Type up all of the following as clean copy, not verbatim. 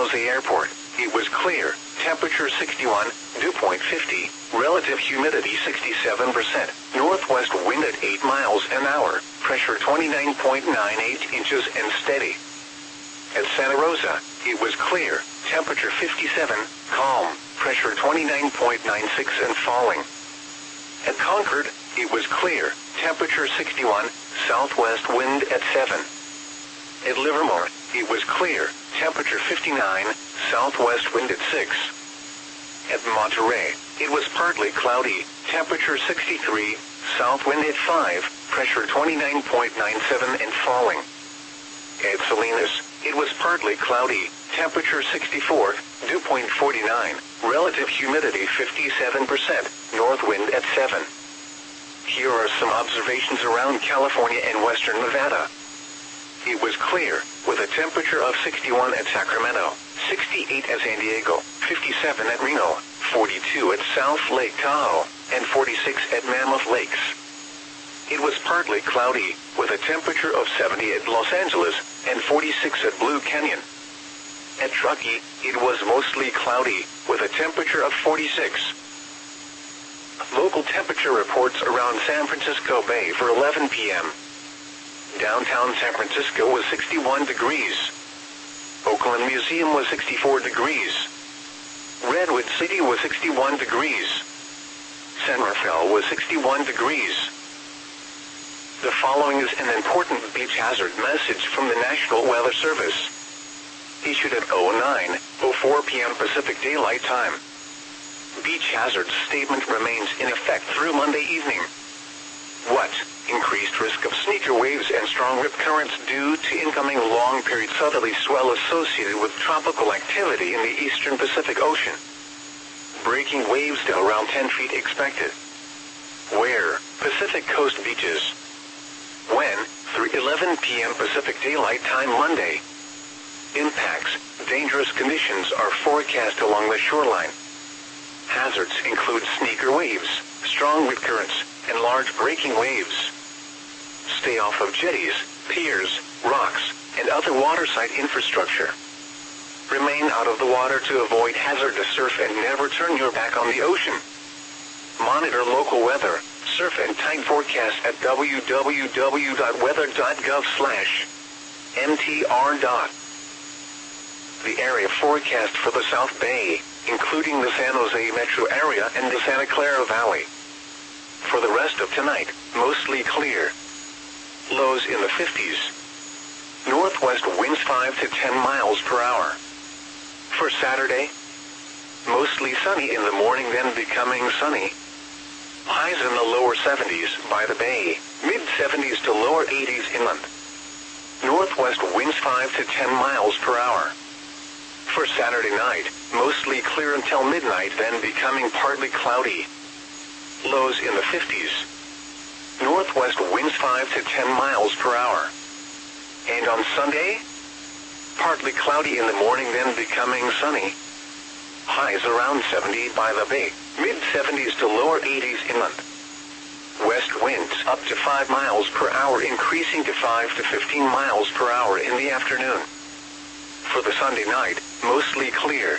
Jose Airport, it was clear, temperature 61, dew point 50, relative humidity 67%, northwest wind at 8 miles an hour, pressure 29.98 inches and steady. At Santa Rosa, it was clear, temperature 57, calm, pressure 29.96 and falling. At Concord, it was clear, temperature 61, southwest wind at 7. At Livermore, it was clear, temperature 59, southwest wind at 6. At Monterey, it was partly cloudy, temperature 63, south wind at 5, pressure 29.97 and falling. At Salinas, it was partly cloudy, temperature 64, dew point 49, relative humidity 57%, north wind at 7. Here are some observations around California and western Nevada. It was clear, with a temperature of 61 at Sacramento, 68 at San Diego, 57 at Reno, 42 at South Lake Tahoe, and 46 at Mammoth Lakes. It was partly cloudy, with a temperature of 70 at Los Angeles, and 46 at Blue Canyon. At Truckee, it was mostly cloudy, with a temperature of 46. Local temperature reports around San Francisco Bay for 11 p.m. Downtown San Francisco was 61 degrees. Oakland Museum was 64 degrees. Redwood City was 61 degrees. San Rafael was 61 degrees. The following is an important beach hazard message from the National Weather Service. Issued at 09:04 p.m. Pacific Daylight Time. Beach hazard statement remains in effect through Monday evening. What? Increased risk of sneaker waves and strong rip currents due to incoming long-period southerly swell associated with tropical activity in the eastern Pacific Ocean. Breaking waves to around 10 feet expected. Where? Pacific Coast beaches. When? Through 11 p.m. Pacific Daylight Time Monday. Impacts. Dangerous conditions are forecast along the shoreline. Hazards include sneaker waves, strong rip currents, and large breaking waves. Stay off of jetties, piers, rocks, and other waterside infrastructure. Remain out of the water to avoid hazardous surf and never turn your back on the ocean. Monitor local weather, surf and tide forecast at www.weather.gov/mtr. The area forecast for the South Bay, including the San Jose metro area and the Santa Clara Valley. For the rest of tonight, mostly clear. Lows in the 50s. Northwest winds 5 to 10 miles per hour. For Saturday, mostly sunny in the morning, then becoming sunny. Highs in the lower 70s by the bay, mid-70s to lower 80s inland. Northwest winds 5 to 10 miles per hour. For Saturday night, mostly clear until midnight, then becoming partly cloudy. Lows in the 50s. Northwest winds 5 to 10 miles per hour. And on Sunday, partly cloudy in the morning, then becoming sunny. Highs around 70 by the bay, mid-70s to lower 80s inland. West winds up to 5 miles per hour, increasing to 5 to 15 miles per hour in the afternoon. For the Sunday night, mostly clear.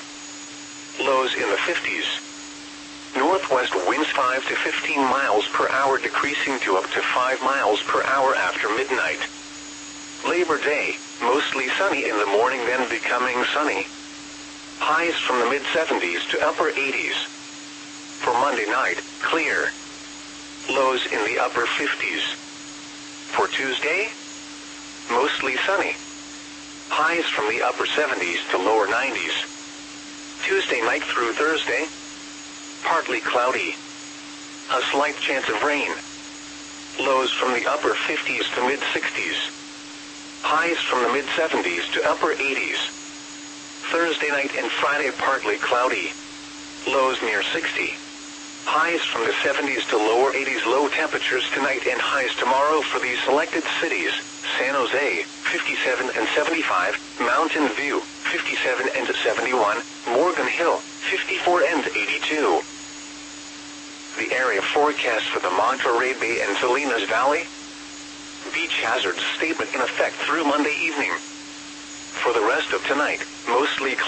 Lows in the 50s. Northwest winds 5 to 15 miles per hour, decreasing to up to 5 miles per hour after midnight. Labor Day, mostly sunny in the morning, then becoming sunny. Highs from the mid-70s to upper 80s. For Monday night, clear. Lows in the upper 50s. For Tuesday, mostly sunny. Highs from the upper 70s to lower 90s. Tuesday night through Thursday, partly cloudy. A slight chance of rain. Lows from the upper 50s to mid-60s. Highs from the mid-70s to upper 80s. Thursday night and Friday partly cloudy. Lows near 60. Highs from the 70s to lower 80s. Low temperatures tonight and highs tomorrow for these selected cities: San Jose, 57 and 75, Mountain View, 57 and 71, Morgan Hill, 54 and 82. The area forecast for the Monterey Bay and Salinas Valley. Beach hazards statement in effect through Monday evening. For the rest of tonight, mostly